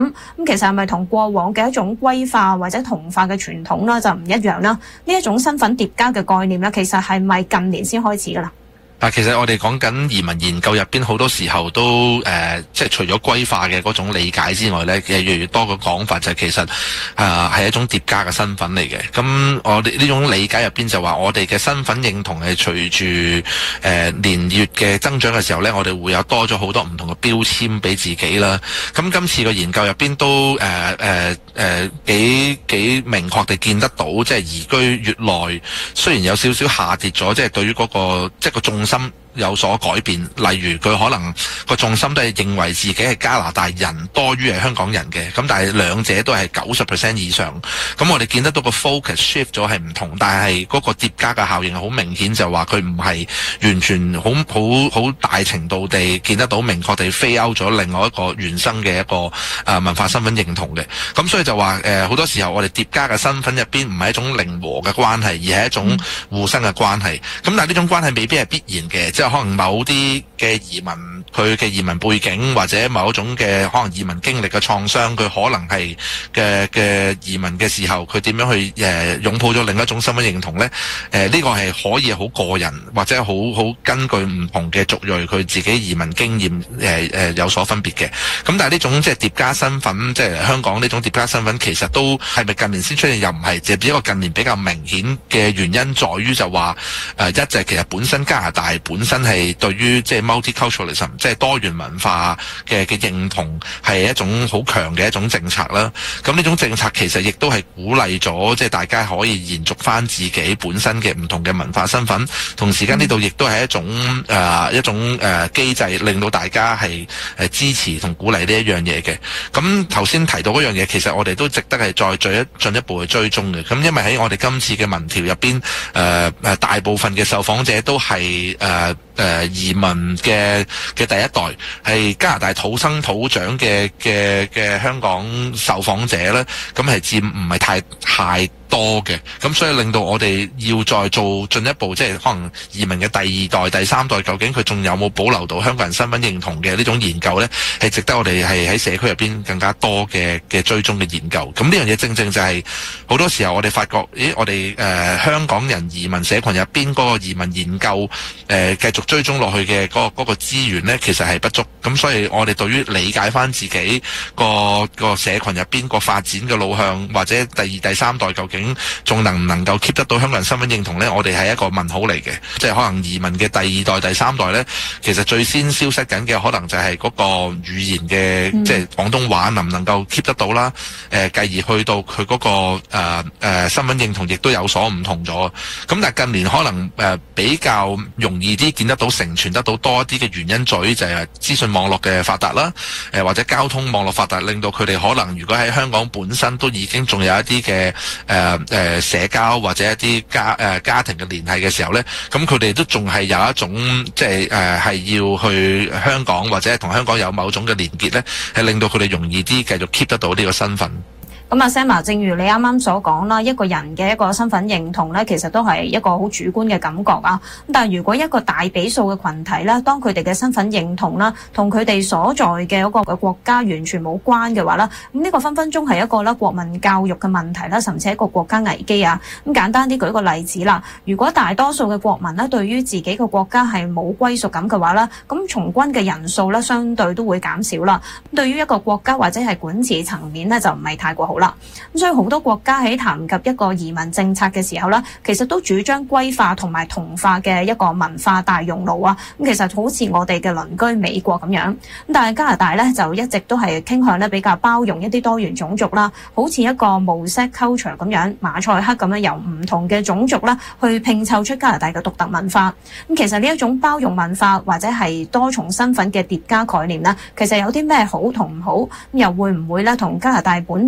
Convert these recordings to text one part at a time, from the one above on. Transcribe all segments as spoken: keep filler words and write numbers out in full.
咁咁其實係咪同過往嘅一種歸化或者同化嘅傳統啦就唔一樣啦？呢一種身份疊加嘅概念咧，其實係咪近年先開始噶啦？ 嗱，其實我哋講緊移民研究入邊，好多時候都誒、呃，即係除咗歸化嘅嗰種理解之外咧，其實越嚟越多嘅講法就係其實啊係、呃、一種疊加嘅身份嚟嘅。咁我哋呢種理解入邊就話，我哋嘅身份認同係隨住誒、呃、年月嘅增長嘅時候咧，我哋會有多咗好多唔同嘅標籤俾自己啦。咁今次個研究入邊都誒誒誒幾幾明確地見得到，即係移居越耐，雖然有少少下跌咗，即係對於嗰個即係個重心有所改變，例如佢可能個重心都係認為自己係加拿大人多於係香港人嘅，咁但係兩者都係九十 percent 以上，咁我哋見得到個 focus shift 咗係唔同，但係嗰個疊加嘅效應係好明顯，就話佢唔係完全好好好大程度地見得到明確地 fade out 咗另外一個原生嘅一個誒文化身份認同嘅，咁所以就話誒好多時候我哋疊加嘅身份入邊唔係一種零和嘅關係，而係一種互生嘅關係，咁但係呢種關係未必係必然嘅。即係可能某啲嘅移民，佢嘅移民背景或者某一種嘅可能移民經歷嘅創傷，佢可能係嘅嘅移民嘅時候，佢點樣去誒、呃、擁抱咗另一種身份認同咧？誒、呃、呢、這個係可以好個人或者好好根據唔同嘅族裔佢自己移民經驗誒誒、呃、有所分別嘅。咁但係呢種即係疊加身份，即係香港呢種疊加身份，其實都係咪近年先出現？又唔係，只係一個近年比較明顯嘅原因，在於就話誒、呃、一就係其實本身加拿大本身係對於即係 multiculturalism 即係多元文化嘅嘅認同係一種好強嘅一種政策啦。咁呢種政策其實亦都係鼓勵咗即係大家可以延續翻自己本身嘅唔同嘅文化身份，同時間呢度亦都係一種誒、呃、一種誒機制，令到大家係誒支持同鼓勵呢一樣嘢嘅。咁頭先提到嗰樣嘢，其實我哋都值得係再進一進一步去追蹤嘅。咁因為喺我哋今次嘅民調入邊，誒、呃、誒大部分嘅受訪者都係誒。呃誒、呃、移民嘅嘅第一代係加拿大土生土長嘅嘅嘅香港受訪者咧，咁係佔唔係太太多嘅，咁所以令到我哋要再做進一步，即係可能移民嘅第二代、第三代，究竟佢仲有冇保留到香港人身份認同嘅呢種研究咧，係值得我哋係喺社區入邊更加多嘅嘅追蹤嘅研究。咁呢樣嘢正正就係、是、好多時候我哋發覺，咦，我哋誒、呃、香港人移民社群入邊嗰個移民研究誒、呃、繼續追蹤落去嘅嗰、那個嗰、那個資源咧，其實係不足。咁所以我哋對於理解翻自己個個社群入邊個發展嘅路向，或者第二、第三代究竟仲能唔能夠 keep 得到香港人身份認同呢？我哋係一個問號嚟嘅，即係可能移民嘅第二代、第三代呢，其實最先消失緊嘅可能就係嗰個語言嘅，嗯、即係廣東話能唔能夠 keep 得到啦？誒、呃，繼而去到佢嗰、那個誒誒、呃呃、身份認同亦都有所唔同咗。咁但係近年可能誒、呃、比較容易啲見得到、承傳得到多一啲嘅原因，在於就係資訊網絡嘅發達啦，誒、呃、或者交通網絡發達，令到佢哋可能如果喺香港本身都已經仲有一啲嘅誒。呃誒、呃、社交或者一啲家誒、呃、家庭嘅聯繫嘅時候咧，咁佢哋都仲係有一種即係誒係要去香港或者同香港有某種嘅連結咧，係令到佢哋容易啲繼續 keep 得到呢個身份。 咁啊 Sam， 正如你啱啱所講啦，一個人嘅一個身份認同咧，其實都係一個好主觀嘅感覺啊。咁但係如果一個大比數嘅群體咧，當佢哋嘅身份認同啦，同佢哋所在嘅嗰個嘅國家完全冇關嘅話啦，咁呢個分分鐘係一個咧國民教育嘅問題啦，甚至係一個國家危機啊。咁簡單啲舉個例子啦，如果大多數嘅國民咧對於自己嘅國家係冇歸屬感嘅話啦，咁從軍嘅人數咧相對都會減少啦。對於一個國家或者係管治層面咧，就唔係太過好啦。咁所以好多國家喺談及一個移民政策嘅時候咧，其實都主張歸化同埋同化嘅一個文化大熔爐啊。咁其實好似我哋嘅鄰居美國咁樣，咁但係加拿大咧就一直都係傾向咧比較包容一啲多元種族啦，好似一個 mosaic culture 咁樣，馬賽克咁樣由唔同嘅種族啦去拼湊出加拿大嘅獨特文化。咁其實呢一種包容文化或者係多重身份嘅疊加概念啦，其實有啲咩好同唔好，又會唔會咧同加拿大本地人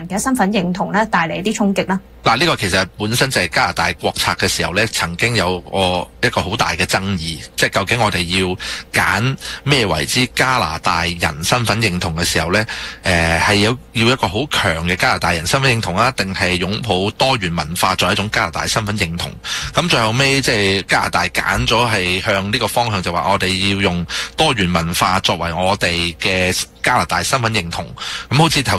嘅身份認同咧帶嚟一啲衝擊呢？ 嗱，呢個其實本身就係加拿大國策嘅時候咧，曾經有個一個好大嘅爭議，即係究竟我哋要揀咩為之加拿大人身份認同嘅時候咧，誒、呃、係有要一個好強嘅加拿大人身份認同啊，定係擁抱多元文化作為一種加拿大身份認同？咁最後尾即係加拿大揀咗係向呢個方向，就話我哋要用多元文化作為我哋嘅加拿大身份認同。咁好似頭